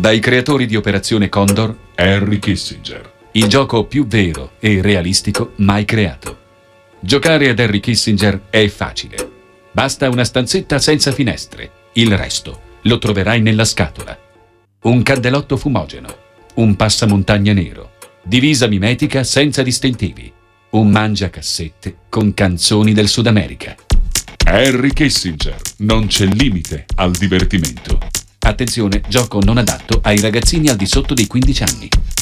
Dai creatori di Operazione Condor, Henry Kissinger. il gioco più vero e realistico mai creato. Giocare ad Henry Kissinger è facile. Basta una stanzetta senza finestre. Il resto lo troverai nella scatola. Un candelotto fumogeno, un passamontagna nero, divisa mimetica senza distintivi, un mangiacassette con canzoni del Sud America. Henry Kissinger. Non c'è limite al divertimento. Attenzione, gioco non adatto ai ragazzini al di sotto dei 15 anni.